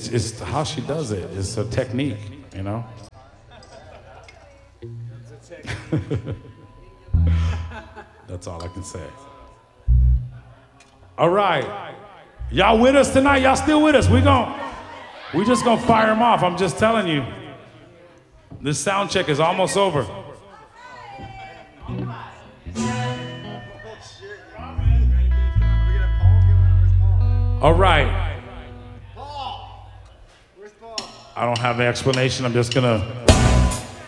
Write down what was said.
It's how she does it. It's a technique, you know. That's all I can say. All right, y'all with us tonight? Y'all still with us? We just gonna fire them off. I'm just telling you. This sound check is almost over. All right. I don't have an explanation. I'm just gonna